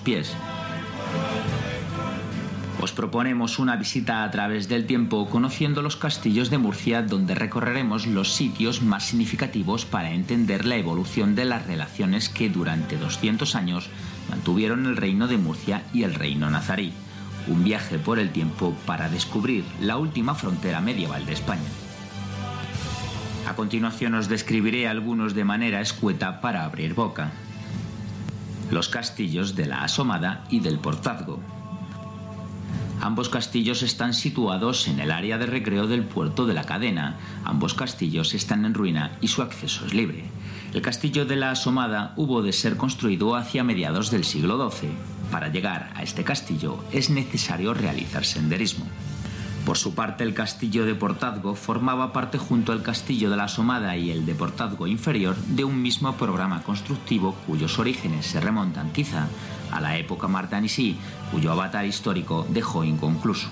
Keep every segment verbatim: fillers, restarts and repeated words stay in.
pies. Os proponemos una visita a través del tiempo conociendo los castillos de Murcia, donde recorreremos los sitios más significativos para entender la evolución de las relaciones que durante doscientos años mantuvieron el reino de Murcia y el reino nazarí. Un viaje por el tiempo para descubrir la última frontera medieval de España. A continuación os describiré algunos de manera escueta para abrir boca. Los castillos de la Asomada y del Portazgo. Ambos castillos están situados en el área de recreo del puerto de la Cadena. Ambos castillos están en ruina y su acceso es libre. El castillo de la Asomada hubo de ser construido hacia mediados del siglo doce. Para llegar a este castillo es necesario realizar senderismo. Por su parte, el castillo de Portazgo formaba parte junto al castillo de la Asomada y el de Portazgo inferior de un mismo programa constructivo cuyos orígenes se remontan quizá a la época martanisí, cuyo avatar histórico dejó inconcluso.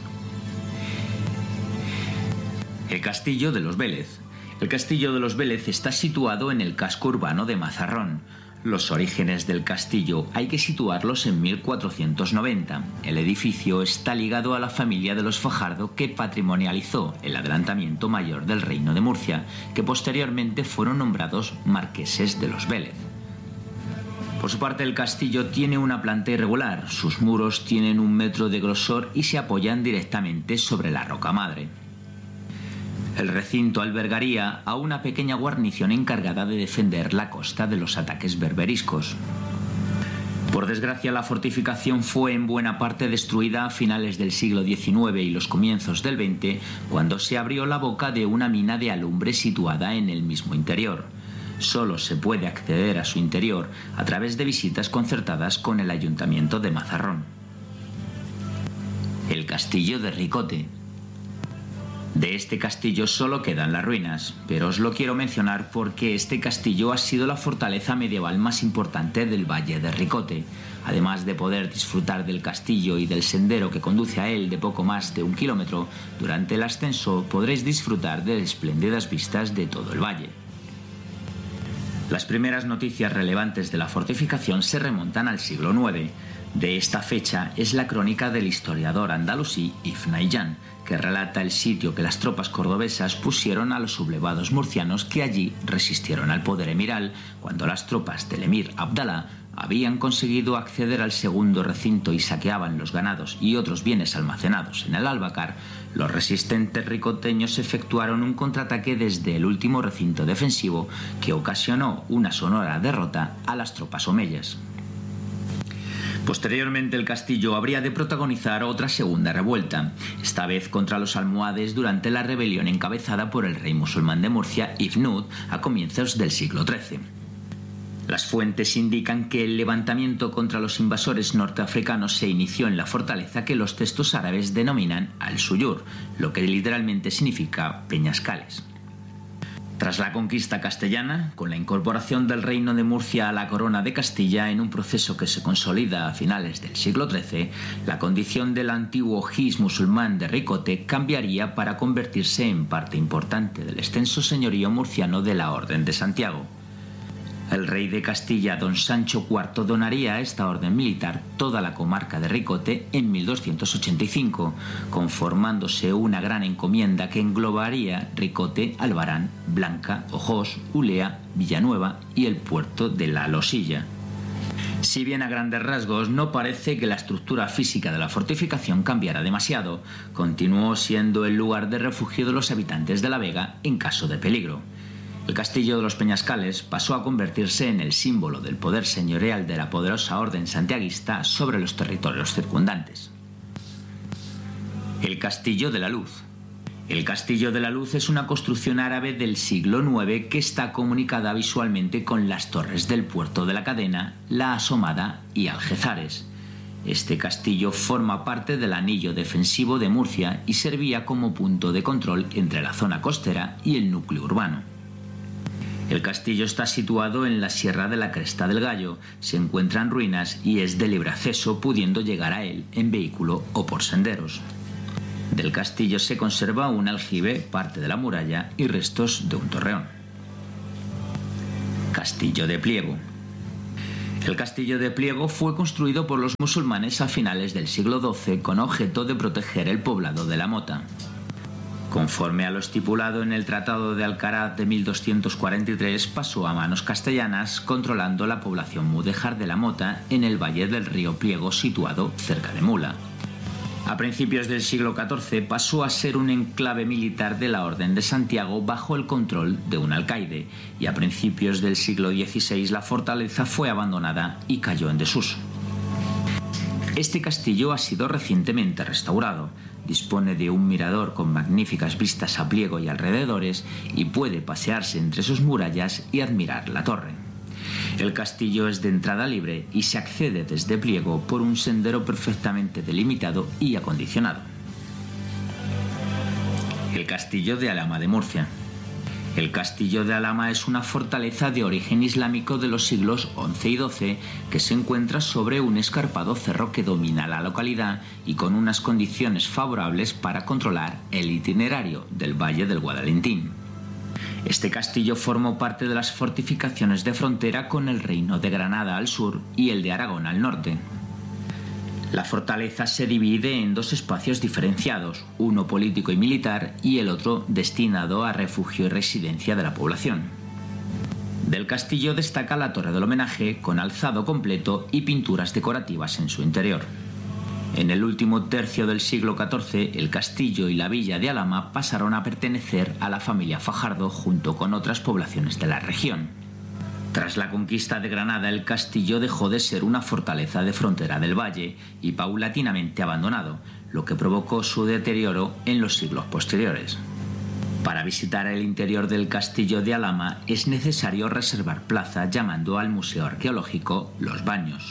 El castillo de los Vélez. El castillo de los Vélez está situado en el casco urbano de Mazarrón. Los orígenes del castillo hay que situarlos en mil cuatrocientos noventa. El edificio está ligado a la familia de los Fajardo, que patrimonializó el adelantamiento mayor del reino de Murcia, que posteriormente fueron nombrados marqueses de los Vélez. Por su parte, el castillo tiene una planta irregular. Sus muros tienen un metro de grosor y se apoyan directamente sobre la roca madre. El recinto albergaría a una pequeña guarnición encargada de defender la costa de los ataques berberiscos. Por desgracia, la fortificación fue en buena parte destruida a finales del siglo diecinueve y los comienzos del veinte, cuando se abrió la boca de una mina de alumbre situada en el mismo interior. Solo se puede acceder a su interior a través de visitas concertadas con el Ayuntamiento de Mazarrón. El castillo de Ricote. De este castillo solo quedan las ruinas, pero os lo quiero mencionar porque este castillo ha sido la fortaleza medieval más importante del Valle de Ricote. Además de poder disfrutar del castillo y del sendero que conduce a él de poco más de un kilómetro, durante el ascenso podréis disfrutar de espléndidas vistas de todo el valle. Las primeras noticias relevantes de la fortificación se remontan al siglo nueve. De esta fecha es la crónica del historiador andalusí Ibn Ayyan, que relata el sitio que las tropas cordobesas pusieron a los sublevados murcianos que allí resistieron al poder emiral, cuando las tropas del emir Abdalá habían conseguido acceder al segundo recinto y saqueaban los ganados y otros bienes almacenados en el Albacar. Los resistentes ricoteños efectuaron un contraataque desde el último recinto defensivo que ocasionó una sonora derrota a las tropas omeyas. Posteriormente, el castillo habría de protagonizar otra segunda revuelta, esta vez contra los almohades durante la rebelión encabezada por el rey musulmán de Murcia, Ibn Ud, a comienzos del siglo trece. Las fuentes indican que el levantamiento contra los invasores norteafricanos se inició en la fortaleza que los textos árabes denominan Al-Suyur, lo que literalmente significa peñascales. Tras la conquista castellana, con la incorporación del reino de Murcia a la corona de Castilla en un proceso que se consolida a finales del siglo trece, la condición del antiguo His musulmán de Ricote cambiaría para convertirse en parte importante del extenso señorío murciano de la Orden de Santiago. El rey de Castilla, don Sancho cuarto, donaría a esta orden militar toda la comarca de Ricote en mil doscientos ochenta y cinco, conformándose una gran encomienda que englobaría Ricote, Albarán, Blanca, Ojós, Ulea, Villanueva y el puerto de La Losilla. Si bien a grandes rasgos no parece que la estructura física de la fortificación cambiara demasiado, continuó siendo el lugar de refugio de los habitantes de la Vega en caso de peligro. El castillo de los Peñascales pasó a convertirse en el símbolo del poder señorial de la poderosa orden santiaguista sobre los territorios circundantes. El Castillo de la Luz. El Castillo de la Luz es una construcción árabe del siglo nueve que está comunicada visualmente con las torres del puerto de la Cadena, la Asomada y Algézares. Este castillo forma parte del anillo defensivo de Murcia y servía como punto de control entre la zona costera y el núcleo urbano. El castillo está situado en la Sierra de la Cresta del Gallo, se encuentra en ruinas y es de libre acceso, pudiendo llegar a él en vehículo o por senderos. Del castillo se conserva un aljibe, parte de la muralla y restos de un torreón. Castillo de Pliego. El castillo de Pliego fue construido por los musulmanes a finales del siglo doce con objeto de proteger el poblado de la Mota. Conforme a lo estipulado en el Tratado de Alcaraz de mil doscientos cuarenta y tres, pasó a manos castellanas, controlando la población mudéjar de la Mota en el valle del río Pliego, situado cerca de Mula. A principios del siglo catorce pasó a ser un enclave militar de la Orden de Santiago bajo el control de un alcaide, y a principios del siglo dieciséis la fortaleza fue abandonada y cayó en desuso. Este castillo ha sido recientemente restaurado. Dispone de un mirador con magníficas vistas a Pliego y alrededores y puede pasearse entre sus murallas y admirar la torre. El castillo es de entrada libre y se accede desde Pliego por un sendero perfectamente delimitado y acondicionado. El castillo de Alhama de Murcia. El castillo de Alhama es una fortaleza de origen islámico de los siglos once y doce que se encuentra sobre un escarpado cerro que domina la localidad y con unas condiciones favorables para controlar el itinerario del Valle del Guadalentín. Este castillo formó parte de las fortificaciones de frontera con el Reino de Granada al sur y el de Aragón al norte. La fortaleza se divide en dos espacios diferenciados, uno político y militar y el otro destinado a refugio y residencia de la población. Del castillo destaca la torre del homenaje, con alzado completo y pinturas decorativas en su interior. En el último tercio del siglo catorce, el castillo y la villa de Alhama pasaron a pertenecer a la familia Fajardo junto con otras poblaciones de la región. Tras la conquista de Granada, el castillo dejó de ser una fortaleza de frontera del valle y paulatinamente abandonado, lo que provocó su deterioro en los siglos posteriores. Para visitar el interior del castillo de Alhama es necesario reservar plaza llamando al Museo Arqueológico Los Baños.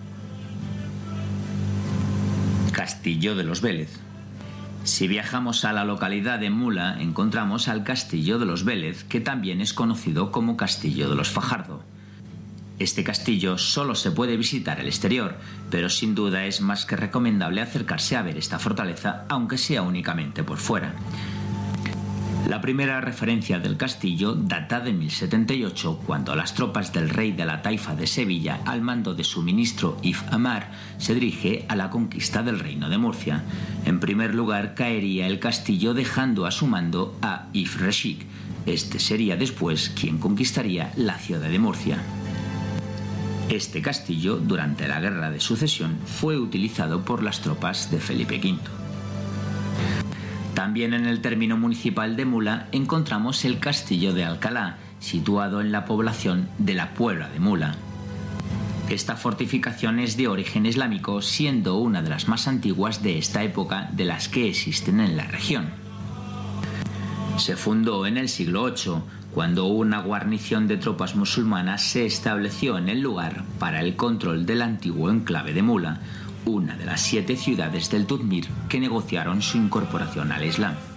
Castillo de los Vélez. Si viajamos a la localidad de Mula, encontramos al Castillo de los Vélez, que también es conocido como Castillo de los Fajardo. Este castillo solo se puede visitar el exterior, pero sin duda es más que recomendable acercarse a ver esta fortaleza, aunque sea únicamente por fuera. La primera referencia del castillo data de mil setenta y ocho, cuando las tropas del rey de la taifa de Sevilla, al mando de su ministro Ibn Amar, se dirige a la conquista del reino de Murcia. En primer lugar caería el castillo dejando a su mando a Ibn Rashid. Este sería después quien conquistaría la ciudad de Murcia. Este castillo, durante la Guerra de Sucesión, fue utilizado por las tropas de Felipe quinto. También en el término municipal de Mula encontramos el Castillo de Alcalá, situado en la población de la Puebla de Mula. Esta fortificación es de origen islámico, siendo una de las más antiguas de esta época de las que existen en la región. Se fundó en el siglo ocho, cuando una guarnición de tropas musulmanas se estableció en el lugar para el control del antiguo enclave de Mula, una de las siete ciudades del Tudmir que negociaron su incorporación al Islam.